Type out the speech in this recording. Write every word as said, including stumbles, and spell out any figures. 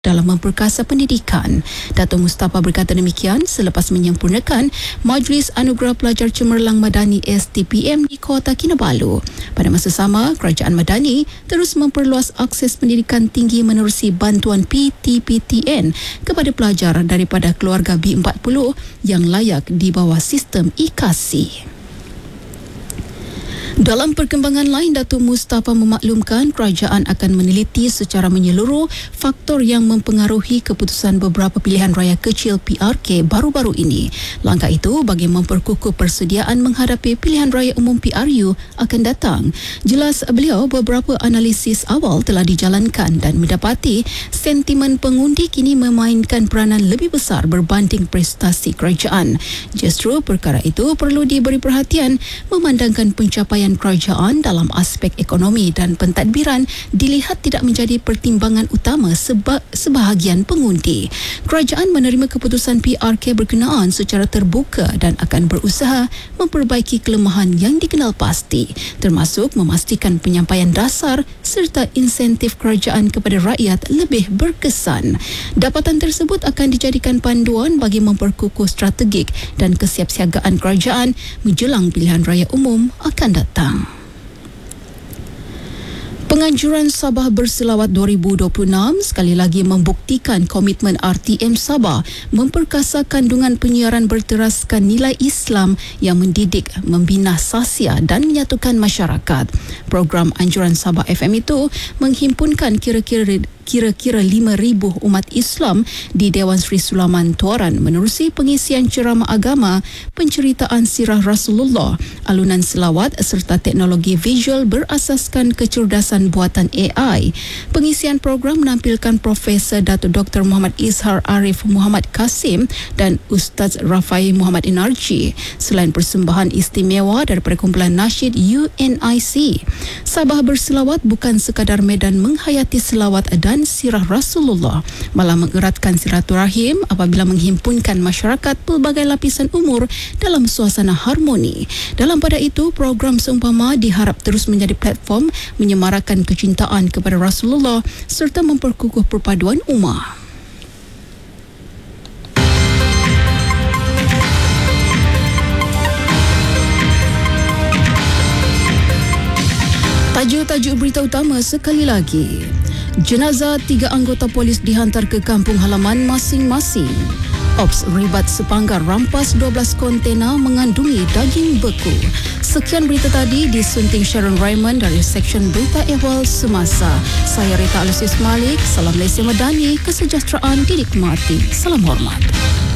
dalam memperkasa pendidikan. Datuk Mustafa berkata demikian selepas menyempurnakan Majlis Anugerah Pelajar Cemerlang Madani S T P M di Kota Kinabalu. Pada masa sama, Kerajaan Madani terus memperluas akses pendidikan tinggi menerusi bantuan P T P T N kepada pelajar daripada keluarga B empat puluh yang layak di bawah sistem I K A S I. Dalam perkembangan lain, Datuk Mustafa memaklumkan kerajaan akan meneliti secara menyeluruh faktor yang mempengaruhi keputusan beberapa pilihan raya kecil P R K baru-baru ini. Langkah itu bagi memperkukuh persediaan menghadapi pilihan raya umum P R U akan datang. Jelas beliau, beberapa analisis awal telah dijalankan dan mendapati sentimen pengundi kini memainkan peranan lebih besar berbanding prestasi kerajaan. Justru perkara itu perlu diberi perhatian memandangkan pencapaian kerajaan dalam aspek ekonomi dan pentadbiran dilihat tidak menjadi pertimbangan utama seba- sebahagian pengundi. Kerajaan menerima keputusan P R K berkenaan secara terbuka dan akan berusaha memperbaiki kelemahan yang dikenal pasti, termasuk memastikan penyampaian dasar serta insentif kerajaan kepada rakyat lebih berkesan. Dapatan tersebut akan dijadikan panduan bagi memperkukuh strategik dan kesiapsiagaan kerajaan menjelang pilihan raya umum akan datang. Penganjuran Sabah Berselawat dua ribu dua puluh enam sekali lagi membuktikan komitmen R T M Sabah memperkasa kandungan penyiaran berteraskan nilai Islam yang mendidik, membina sasia dan menyatukan masyarakat. Program Anjuran Sabah F M itu menghimpunkan kira-kira kira-kira lima ribu umat Islam di Dewan Sri Sulaman Tuaran menerusi pengisian ceramah agama, penceritaan sirah Rasulullah, alunan selawat serta teknologi visual berasaskan kecerdasan buatan A I. Pengisian program menampilkan Profesor Datuk Doktor Muhammad Izhar Arif Muhammad Kasim dan Ustaz Rafai Muhammad Enarji, selain persembahan istimewa daripada kumpulan nasyid U N I C. Sabah Berselawat bukan sekadar medan menghayati selawat dan sirah Rasulullah, malah mengeratkan silaturahim apabila menghimpunkan masyarakat pelbagai lapisan umur dalam suasana harmoni. Dalam pada itu, program seumpama diharap terus menjadi platform menyemarakan kecintaan kepada Rasulullah serta memperkukuh perpaduan ummah. Tajuk-tajuk berita utama sekali lagi. Jenazah tiga anggota polis dihantar ke kampung halaman masing-masing. Ops ribat sepanggar rampas dua belas kontena mengandungi daging beku. Sekian berita tadi disunting Sharon Raymond dari Seksyen Berita Ehwal Semasa. Saya Rita Alusis Malik. Salam Malaysia Madani, kesejahteraan dinikmati. Salam hormat.